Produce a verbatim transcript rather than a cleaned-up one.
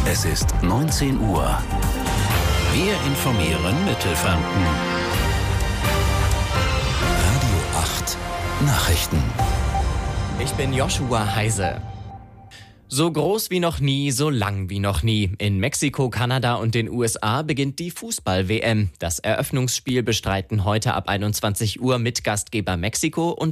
Es ist neunzehn Uhr. Wir informieren Mittelfranken. Radio acht Nachrichten. Ich bin Joshua Heise. So groß wie noch nie, so lang wie noch nie. In Mexiko, Kanada und den U S A beginnt die Fußball-W M. Das Eröffnungsspiel bestreiten heute ab einundzwanzig Uhr mit Gastgeber Mexiko und